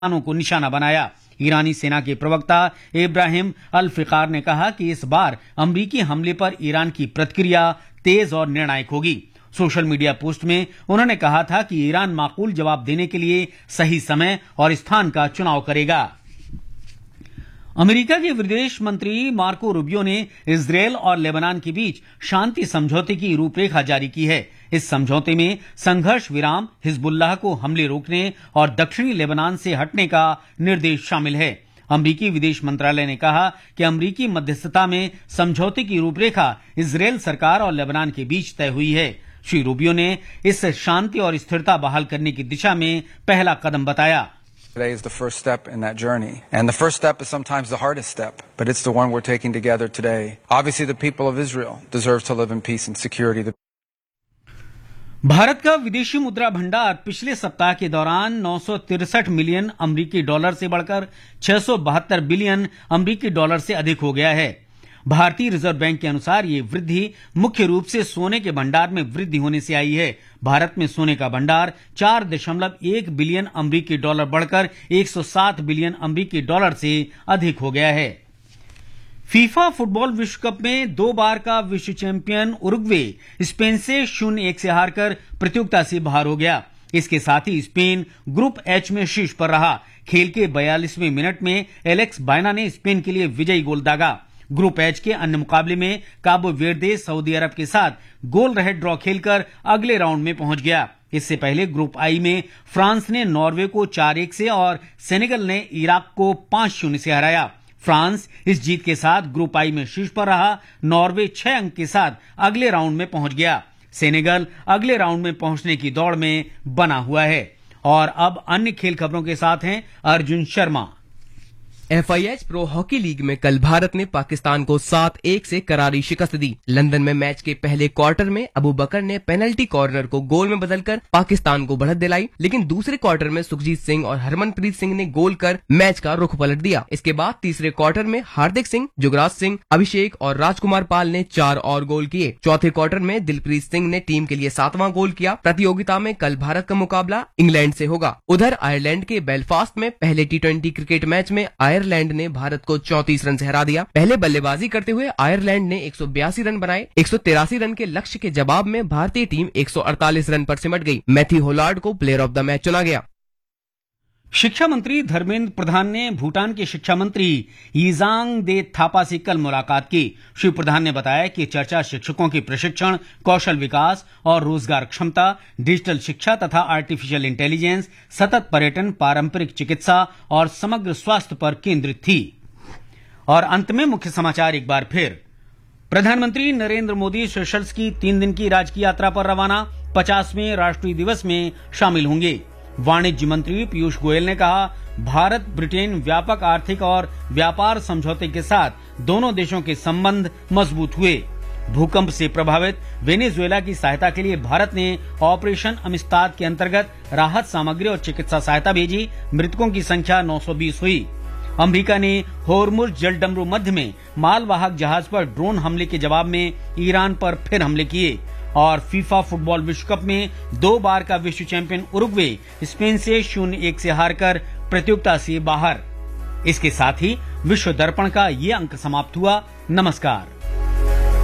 को निशाना बनाया। ईरानी सेना के प्रवक्ता इब्राहिम अल फिकार ने कहा कि इस बार अमरीकी हमले पर ईरान की प्रतिक्रिया तेज और निर्णायक होगी। सोशल मीडिया पोस्ट में उन्होंने कहा था कि ईरान माकूल जवाब देने के लिए सही समय और स्थान का चुनाव करेगा। अमेरिका के विदेश मंत्री मार्को रूबियो ने इजरायल और लेबनान के बीच शांति समझौते की रूपरेखा जारी की है। इस समझौते में संघर्ष विराम, हिजबुल्लाह को हमले रोकने और दक्षिणी लेबनान से हटने का निर्देश शामिल है। अमरीकी विदेश मंत्रालय ने कहा कि अमरीकी मध्यस्थता में समझौते की रूपरेखा इजरायल सरकार और लेबनान के बीच तय हुई है। श्री रूबियो ने इस शांति और स्थिरता बहाल करने की दिशा में पहला कदम बताया। Today is the first step in that journey. And the first step is sometimes the hardest step, but it's the one we're taking together today. Obviously, the people of Israel deserve to live in peace and security. Bharat का विदेशी मुद्रा भंडार पिछले सप्ताह के दौरान 963 million अमरीकी dollar से बढ़कर 672 बिलियन अमरीकी डॉलर से अधिक हो गया है। भारतीय रिजर्व बैंक के अनुसार ये वृद्धि मुख्य रूप से सोने के भंडार में वृद्धि होने से आई है। भारत में सोने का भंडार 4.1 बिलियन अमरीकी डॉलर बढ़कर 107 बिलियन अमरीकी डॉलर से अधिक हो गया है। फीफा फुटबॉल विश्व कप में 2 बार का विश्व चैंपियन उरुग्वे स्पेन से 0-1 से हारकर प्रतियोगिता से बाहर हो गया। इसके साथ ही स्पेन ग्रुप एच में शीर्ष पर रहा। खेल के 42वें मिनट में एलेक्स बायना ने स्पेन के लिए विजयी गोल दागा। ग्रुप एच के अन्य मुकाबले में काबो वेर्दे सऊदी अरब के साथ गोल रहित ड्रॉ खेलकर अगले राउंड में पहुंच गया। इससे पहले ग्रुप आई में फ्रांस ने नॉर्वे को 4-1 से और सेनेगल ने इराक को 5-0 से हराया। फ्रांस इस जीत के साथ ग्रुप आई में शीर्ष पर रहा। नॉर्वे 6 अंक के साथ अगले राउंड में पहुंच गया। सेनेगल अगले राउंड में पहुंचने की दौड़ में बना हुआ है। और अब अन्य खेल खबरों के साथ हैं Arjun Sharma. FIH pro hockey league में कल भारत ने पाकिस्तान को 7-1 से करारी शिकस्त दी। लंदन में मैच के पहले क्वार्टर में अबू बकर ने पेनल्टी कॉर्नर को गोल में बदलकर पाकिस्तान को बढ़त दिलाई, लेकिन दूसरे क्वार्टर में सुखजीत सिंह और हरमनप्रीत सिंह ने गोल कर मैच का रुख पलट दिया। इसके बाद तीसरे क्वार्टर में हार्दिक सिंह, जुगराज सिंह, अभिषेक और राजकुमार पाल ने 4 और गोल किए। चौथे क्वार्टर में दिलप्रीत सिंह ने टीम के लिए 7वां गोल किया। प्रतियोगिता में कल भारत का मुकाबला इंग्लैंड से होगा। उधर आयरलैंड के बेलफास्ट में पहले T20 क्रिकेट मैच में आयरलैंड ने भारत को 34 रन से हरा दिया। पहले बल्लेबाजी करते हुए आयरलैंड ने 182 रन बनाए। 183 रन के लक्ष्य के जवाब में भारतीय टीम 148 रन पर सिमट गई। मैथ्यू होलार्ड को प्लेयर ऑफ द मैच चुना गया। शिक्षा मंत्री धर्मेंद्र प्रधान ने भूटान के शिक्षा मंत्री यीजांग दे थापा से कल मुलाकात की। श्री प्रधान ने बताया कि चर्चा शिक्षकों के प्रशिक्षण, कौशल विकास और रोजगार क्षमता, डिजिटल शिक्षा तथा आर्टिफिशियल इंटेलिजेंस, सतत पर्यटन, पारंपरिक चिकित्सा और समग्र स्वास्थ्य पर केंद्रित थी। और अंत में मुख्य समाचार एक बार फिर। प्रधानमंत्री नरेंद्र मोदी सेशल्स की 3 दिन की राजकीय यात्रा पर रवाना। 50वें राष्ट्रीय दिवस में शामिल होंगे। वाणिज्य मंत्री पीयूष गोयल ने कहा, भारत ब्रिटेन व्यापक आर्थिक और व्यापार समझौते के साथ दोनों देशों के संबंध मजबूत हुए। भूकंप से प्रभावित वेनेजुएला की सहायता के लिए भारत ने ऑपरेशन अमिस्ताद के अंतर्गत राहत सामग्री और चिकित्सा सहायता भेजी। मृतकों की संख्या 920 हुई। अमेरिका ने होर्मुज जलडमरू मध्य में मालवाहक जहाज पर ड्रोन हमले के जवाब में ईरान पर फिर हमले किए। और फीफा फुटबॉल विश्व कप में 2 बार का विश्व चैंपियन उरुग्वे स्पेन से 0-1 से हारकर प्रतियोगिता से बाहर। इसके साथ ही विश्व दर्पण का ये अंक समाप्त हुआ। नमस्कार।